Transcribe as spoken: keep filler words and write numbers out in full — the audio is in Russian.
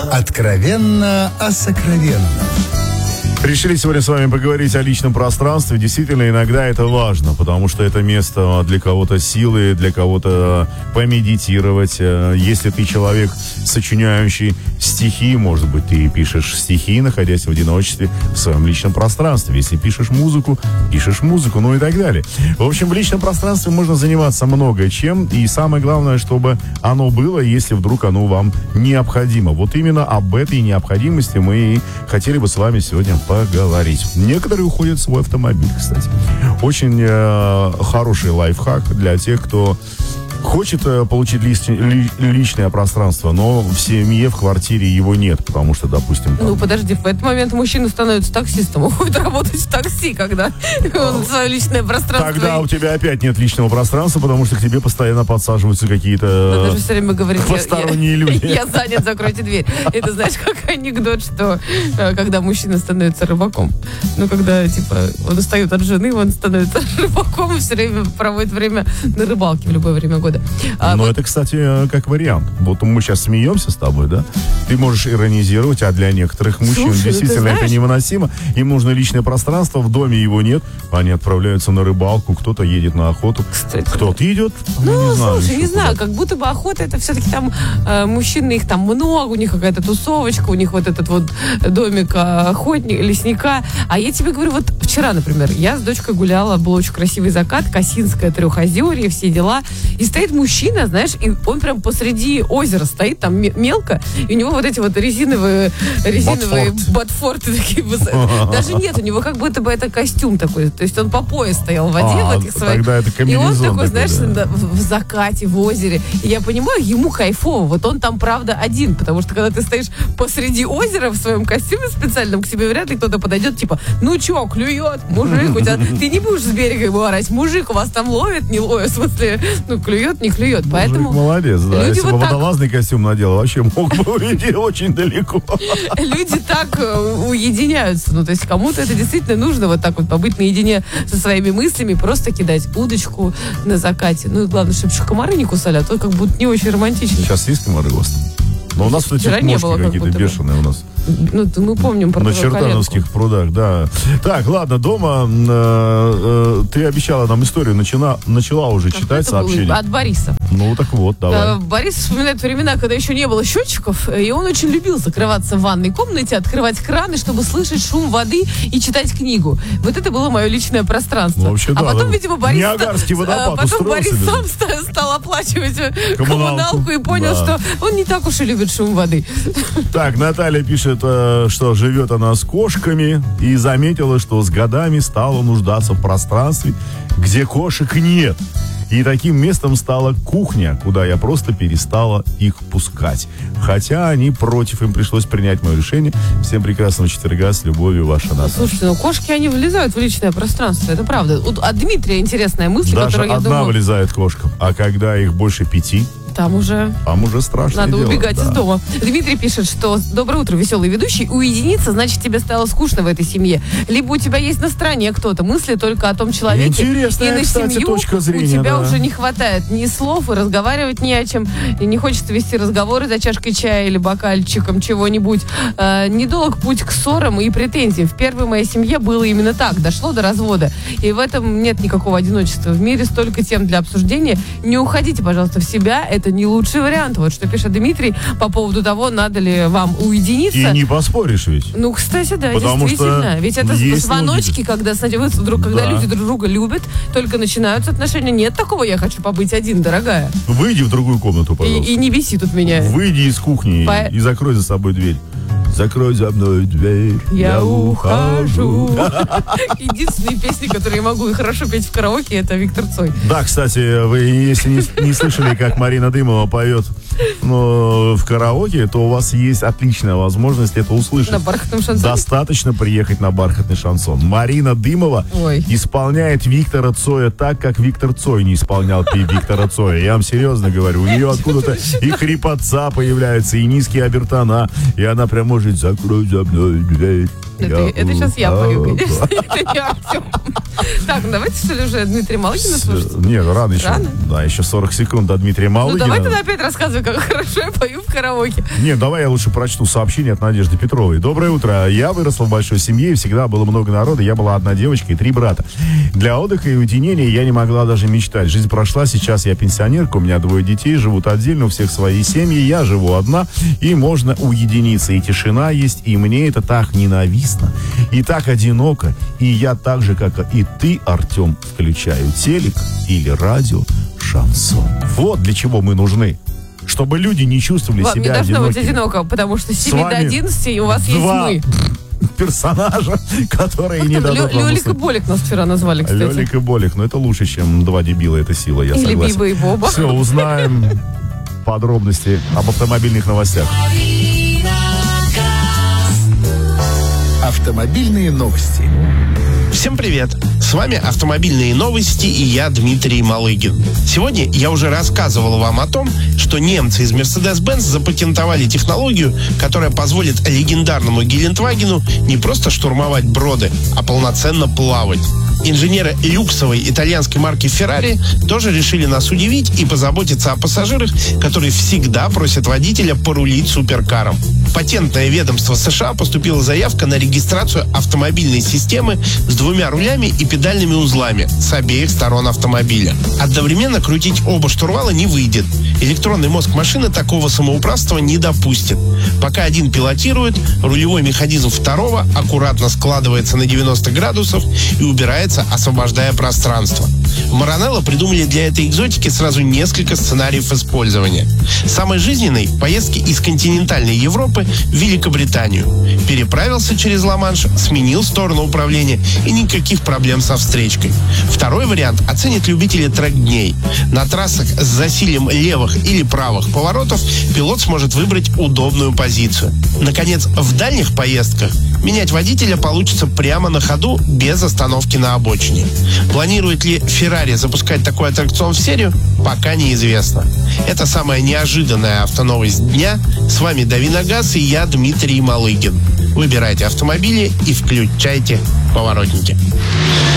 Откровенно о сокровенном. Решили сегодня с вами поговорить о личном пространстве. Действительно, иногда это важно, потому что это место для кого-то силы, для кого-то помедитировать. Если ты человек, сочиняющий стихи, может быть, ты пишешь стихи, находясь в одиночестве в своем личном пространстве. Если пишешь музыку, пишешь музыку, ну и так далее. В общем, в личном пространстве можно заниматься много чем, и самое главное, чтобы оно было, если вдруг оно вам необходимо. Вот именно об этой необходимости мы и хотели бы с вами сегодня поговорить. Некоторые уходят в свой автомобиль, кстати. Очень э, хороший лайфхак для тех, кто хочет э, получить ли, ли, личное пространство, но в семье, в квартире его нет, потому что, допустим... Там... Ну, подожди, в этот момент мужчина становится таксистом, уходит работать в такси, когда он свое личное пространство... Тогда у тебя опять нет личного пространства, потому что к тебе постоянно подсаживаются какие-то даже все время говорит, посторонние я, люди. Я занят, закройте дверь. Это знаешь, как анекдот, что когда мужчина становится рыбаком. Ну, когда, типа, он устает от жены, он становится рыбаком и все время проводит время на рыбалке в любое время года. А, Но вот... это, кстати, как вариант. Вот мы сейчас смеемся с тобой, да? Ты можешь иронизировать, а для некоторых мужчин Слушай, действительно ну, это невыносимо. Им нужно личное пространство, в доме его нет. Они отправляются на рыбалку, кто-то едет на охоту. Кстати, кто-то идет. Ну, не знаю, слушай, не куда. знаю, как будто бы охота, это все-таки там э, мужчины, их там много, у них какая-то тусовочка, у них вот этот вот домик охотника, лесника. А я тебе говорю, вот вчера, например, я с дочкой гуляла, был очень красивый закат, Косинское трехозерье, все дела. И стоит мужчина, знаешь, и он прям посреди озера стоит, там мелко, и у него вот эти вот резиновые, резиновые ботфорты такие. Даже нет, у него как будто бы это костюм такой, то есть он по пояс стоял в воде, А, в этих своих. тогда это И он комбинезон такой, такой, знаешь, да. в, в закате, в озере. И я понимаю, ему кайфово. Вот он там, правда, один. Потому что, когда ты стоишь посреди озера в своем костюме специальном, к себе вряд ли кто-то подойдет, типа, ну чё, клюет, мужик, у тебя... Ты не будешь с берега ему орать, мужик, у вас там ловит, не ловит, в смысле, ну, клюет, не клюет. Мужик Поэтому... молодец, да. Люди Если вот бы так... водолазный костюм надел, вообще мог бы уйти очень далеко. Люди так э, уединяются. Ну, то есть кому-то это действительно нужно вот так вот побыть наедине со своими мыслями, просто кидать удочку на закате. Ну, и главное, чтобы еще комары не кусали, а то как будто не очень романтично. Сейчас есть комары у вас? Но у нас, кстати, Вчера не мошки было, как какие-то будто бы. бешеные у нас. Ну, мы помним про На твою Чертановских прудах, да. Так, ладно, дома э, э, ты обещала нам историю, начала, начала уже коленку. читать Это было сообщение. от Бориса. Ну, так вот, давай. Э, Борис вспоминает времена, когда еще не было счетчиков, и он очень любил закрываться в ванной комнате, открывать краны, чтобы слышать шум воды и читать книгу. Вот это было мое личное пространство. Ну, вообще, а да, потом, ну, видимо, Борис... Ниагарский водопад а, потом устроил Борис себе. сам ста- стал оплачивать Коммуналку. коммуналку и понял, Да. что он не так уж и любит шум воды. Так, Наталья пишет, э, что живет она с кошками и заметила, что с годами стала нуждаться в пространстве, где кошек нет. И таким местом стала кухня, куда я просто перестала их пускать. Хотя они против, им пришлось принять мое решение. Всем прекрасного четверга, с любовью, ваша Наталья. Слушайте, ну кошки, они влезают в личное пространство, это правда. Вот от Дмитрия интересная мысль, Даже которую я одна думаю... вылезает кошка, а когда их больше пяти, Там уже... там уже страшно. Надо дело, убегать да. из дома. Дмитрий пишет, что доброе утро, веселый ведущий. Уединиться, значит, тебе стало скучно в этой семье. Либо у тебя есть на стороне кто-то, мысли только о том человеке. Интересная, и на кстати, семью точка зрения, у тебя да. уже не хватает ни слов, и разговаривать не о чем. И не хочется вести разговоры за чашкой чая или бокальчиком чего-нибудь. Э, недолг путь к ссорам и претензиям. В первой моей семье было именно так. Дошло до развода. И в этом нет никакого одиночества. В мире столько тем для обсуждения. Не уходите, пожалуйста, в себя. Это не лучший вариант. Вот что пишет Дмитрий по поводу того, надо ли вам уединиться. И не поспоришь ведь. Ну, кстати, да, Потому действительно. что Ведь это есть звоночки, когда, знаете, вы вдруг, когда Да. люди друг друга любят, только начинаются отношения. Нет такого, я хочу побыть один, дорогая. Выйди в другую комнату, И, пожалуйста. и не виси тут меня. Выйди из кухни По- и закрой за собой дверь. Закрой за мной дверь, Я, я, ухожу. ухожу. Единственные песни, которые я могу и хорошо петь в караоке, это Виктор Цой. Да, кстати, вы если не, не слышали, как Марина Дымова поет ну, в караоке, то у вас есть отличная возможность это услышать. На бархатном шансоне. Достаточно приехать на бархатный шансон. Марина Дымова Ой. исполняет Виктора Цоя так, как Виктор Цой не исполнял пи- Виктора Цоя. Я вам серьезно говорю. У нее откуда-то и хрипотца появляются, и низкие обертона. И она прям может «Закрой за мной дверь». Это, Я- это сейчас я Да, пою, да. конечно. Это не Артем. Так, ну давайте, что ли, уже Дмитрия Малыгина слушать? Нет, рано еще. Рано? Да, еще сорок секунд до Дмитрия Ну, Малыгина. давай ты опять рассказывай, как хорошо я пою в караоке. Нет, давай я лучше прочту сообщение от Надежды Петровой. Доброе утро. Я выросла в большой семье, и всегда было много народа. Я была одна девочка и три брата. Для отдыха и уединения я не могла даже мечтать. Жизнь прошла, сейчас я пенсионерка, у меня двое детей, живут отдельно, у всех свои семьи. Я живу одна, и можно уединиться. И тишина есть, и мне это так ненавистно, и так одиноко. И я так же, как и ты, Артем, включаю телек или радио шансон. Вот для чего мы нужны. Чтобы люди не чувствовали Вам не себя должно быть одинокими. одиноко, потому что с семи вами до одиннадцати у вас Два есть мы. персонажа, которые Как не там, дадут Лё- вам Лёлик и уснуть. Болик нас вчера назвали, кстати. Лёлик и Болик, но это лучше, чем два дебила, это сила, я Или согласен. Биба и Боба. Все, узнаем подробности об автомобильных новостях. Автомобильные новости. Всем привет! С вами «Автомобильные новости» и я, Дмитрий Малыгин. Сегодня я уже рассказывал вам о том, что немцы из Mercedes-Benz запатентовали технологию, которая позволит легендарному Гелендвагену не просто штурмовать броды, а полноценно плавать. Инженеры люксовой итальянской марки Ferrari тоже решили нас удивить и позаботиться о пассажирах, которые всегда просят водителя порулить суперкаром. В патентное ведомство США поступила заявка на регистрацию автомобильной системы с двумя рулями и педальными узлами с обеих сторон автомобиля. Одновременно крутить оба штурвала не выйдет. Электронный мозг машины такого самоуправства не допустит. Пока один пилотирует, рулевой механизм второго аккуратно складывается на девяносто градусов и убирается, освобождая пространство. В Маранелло придумали для этой экзотики сразу несколько сценариев использования. Самый жизненный – поездки из континентальной Европы в Великобританию. Переправился через Ла-Манш, сменил сторону управления и никаких проблем со встречкой. Второй вариант оценят любители трек-дней. На трассах с засилием левых или правых поворотов пилот сможет выбрать удобную позицию. Наконец, в дальних поездках менять водителя получится прямо на ходу, без остановки на обочине. Планирует ли Ferrari запускать такой аттракцион в серию, пока неизвестно. Это самая неожиданная автоновость дня. С вами Давиногаз и я, Дмитрий Малыгин. Выбирайте автомобили и включайте поворотники.